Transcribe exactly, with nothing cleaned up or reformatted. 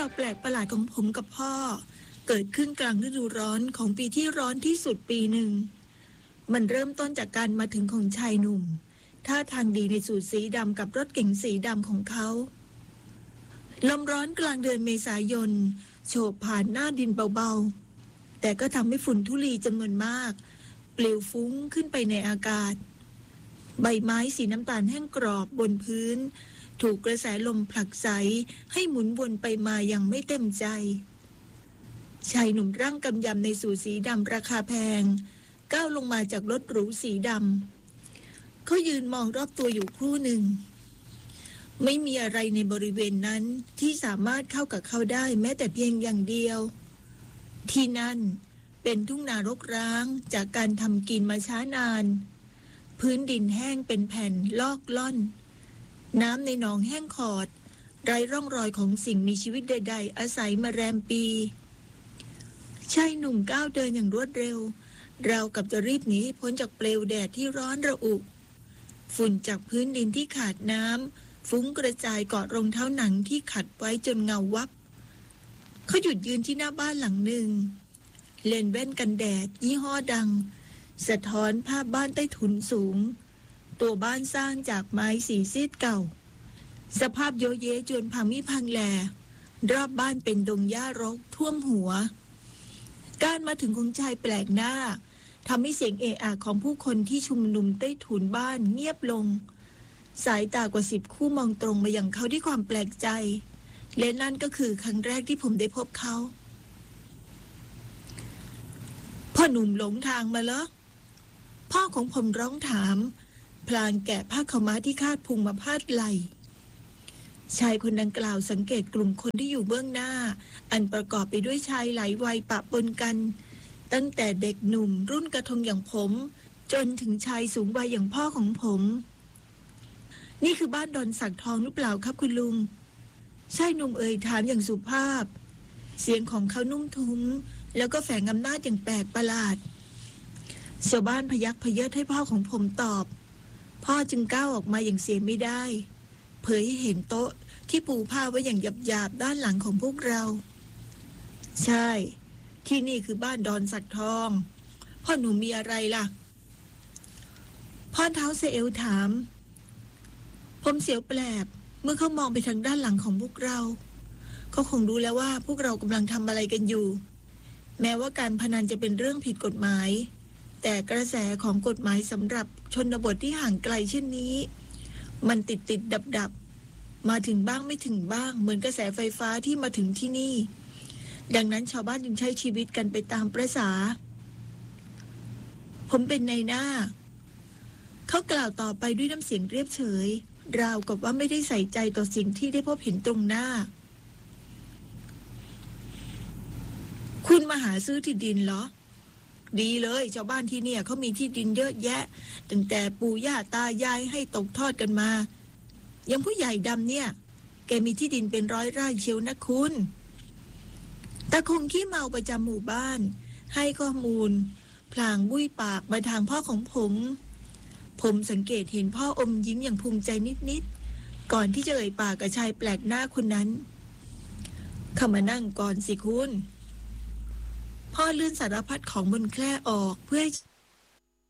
าวแปลกประหลาดของผมกับพ่อเกิดขึ้นกลางฤดูร้อนของปีที่ร้อนที่สุดปีหนึ่งมันเริ่มต้นจากการมาถึงของชายหนุ่มท่าทางดีในสูทสีดำกับรถเก๋งสีดำของเขาลมร้อนกลางเดือนเมษายนโฉบผ่านหน้าดินเบาๆแต่ก็ทำให้ฝุ่นธุลีจำนวนมากปลิวฟุ้งขึ้นไปในอากาศใบไม้สีน้ำตาลแห้งกรอบบนพื้นถูกกระแสลมผลักไสให้หมุนวนไปมาอย่างไม่เต็มใจชายหนุ่มร่างกำยำในสูทสีดำราคาแพงก้าวลงมาจากรถหรูสีดำเขายืนมองรอบตัวอยู่ครู่หนึ่งไม่มีอะไรในบริเวณนั้นที่สามารถเข้ากับเขาได้แม้แต่เพียงอย่างเดียวที่นั่นเป็นทุ่งนารกร้างจากการทำกินมาช้านานพื้นดินแห้งเป็นแผ่นลอกล่อนน้ำในหนองแห้งขอดไร้ร่องรอยของสิ่งมีชีวิตใดๆอาศัยมาแรมปีชายหนุ่มก้าวเดินอย่างรวดเร็วราวกับจะรีบหนีพ้นจากเปลวแดดที่ร้อนระอุฝุ่นจากพื้นดินที่ขาดน้ำฟุ้งกระจายเกาะรองเท้าหนังที่ขัดไว้จนเงาวับเขาหยุดยืนที่หน้าบ้านหลังหนึ่งเลนส์แว่นกันแดดยี่ห้อดังสะท้อนภาพบ้านใต้ถุนสูงตัวบ้านสร้างจากไม้สีซีดเก่าสภาพโยเยจวนพังมิพังแลรอบบ้านเป็นดงหญ้ารกท่วมหัวการมาถึงของชายแปลกหน้าทำให้เสียงเอะอะของผู้คนที่ชุมนุมใต้ถุนบ้านเงียบลงสายตากว่าสิบคู่มองตรงมาอย่างเขาด้วยความแปลกใจและนั่นก็คือครั้งแรกที่ผมได้พบเขาพ่อหนุ่มหลงทางมาเหรอพ่อของผมร้องถามพลางแกะผ้าขาวม้าที่คาดพุงมาพาดไหล่ชายคนดังกล่าวสังเกตกลุ่มคนที่อยู่เบื้องหน้าอันประกอบไปด้วยชายหลายวัยปะปนกันตั้งแต่เด็กหนุ่มรุ่นกระทงอย่างผมจนถึงชายสูงวัยอย่างพ่อของผมนี่คือบ้านดอนสักทองหรือเปล่าครับคุณลุงชายหนุ่มเอ่ยถามอย่างสุภาพเสียงของเขานุ่มทุ้มแล้วก็แฝงอำนาจอย่างแปลกประหลาดชาวบ้านพยักพเยิดให้พ่อของผมตอบพ่อจึงก้าวออกมาอย่างเสียไม่ได้เผยให้เห็นโต๊ะที่ปูผ้าไว้อย่างหยาบๆด้านหลังของพวกเราใช่ที่นี่คือบ้านดอนสักทองพ่อหนูมีอะไรล่ะพ่อเท้าเซเอลถามผมเสียวแปลบเมื่อเขามองไปทางด้านหลังของพวกเราเขาคงรู้แล้วว่าพวกเรากำลังทำอะไรกันอยู่แม้ว่าการพนันจะเป็นเรื่องผิดกฎหมายแต่กระแสของกฎหมายสำหรับชนบทที่ห่างไกลเช่นนี้มันติดติดดับดับมาถึงบ้างไม่ถึงบ้างเหมือนกระแสไฟฟ้าที่มาถึงที่นี่ดังนั้นชาวบ้านจึงใช้ชีวิตกันไปตามประสาผมเป็นนายหน้าเขากล่าวต่อไปด้วยน้ำเสียงเรียบเฉยราวกับว่าไม่ได้ใส่ใจต่อสิ่งที่ได้พบเห็นตรงหน้าคุณมาหาซื้อที่ดินเหรอดีเลยชาวบ้านที่เนี่ยเขามีที่ดินเยอะแยะตั้งแต่ปู่ย่าตายายให้ตกทอดกันมาอย่างผู้ใหญ่ดำเนี่ยแกมีที่ดินเป็นร้อยไร่เชียวนะคุณตาคงขี้เมาประจำหมู่บ้านให้ข้อมูลพลางบุ้ยปากมาทางพ่อของผมผมสังเกตเห็นพ่ออมยิ้มอย่างภูมิใจนิดๆก่อนที่จะเอ่ยปากกับชายแปลกหน้าคนนั้นเข้ามานั่งก่อนสิคุณพ่อเลื่อนสารพัดของบนแคร่ออกเพื่อให้